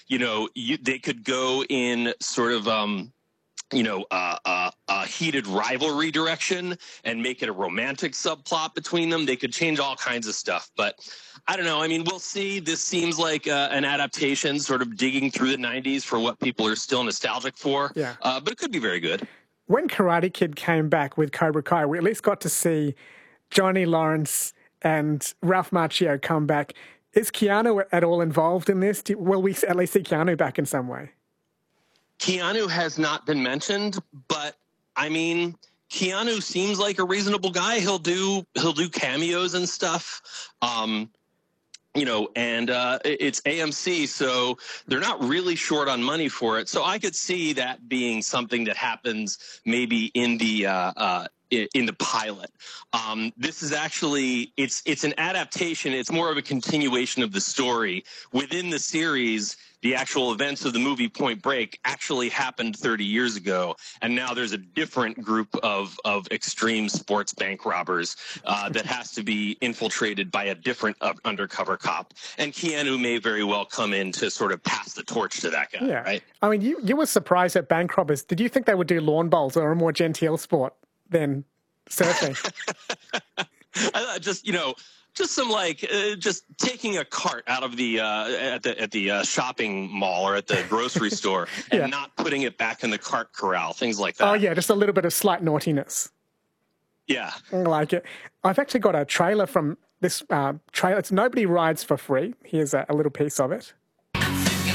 They could go in sort of a heated rivalry direction and make it a romantic subplot between them. They could change all kinds of stuff, but I don't know. I mean, we'll see. This seems like an adaptation, sort of digging through the '90s for what people are still nostalgic for. Yeah. But it could be very good. When Karate Kid came back with Cobra Kai, we at least got to see Johnny Lawrence and Ralph Macchio come back. Is Keanu at all involved in this? Will we at least see Keanu back in some way? Keanu has not been mentioned, but I mean, Keanu seems like a reasonable guy. He'll do cameos and stuff. It's AMC, so they're not really short on money for it. So I could see that being something that happens maybe in the pilot. This is actually it's an adaptation. It's more of a continuation of the story within the series. The actual events of the movie Point Break actually happened 30 years ago, and now there's a different group of extreme sports bank robbers that has to be infiltrated by a different undercover cop. And Keanu may very well come in to sort of pass the torch to that guy, yeah. Right? I mean, you were surprised at bank robbers. Did you think they would do lawn bowls or a more genteel sport than surfing? Just some just taking a cart out of the at the shopping mall or at the grocery store and not putting it back in the cart corral, things like that. Oh yeah, just a little bit of slight naughtiness. Yeah, I like it. I've actually got a trailer from this trailer. It's Nobody Rides for Free. Here's a little piece of it.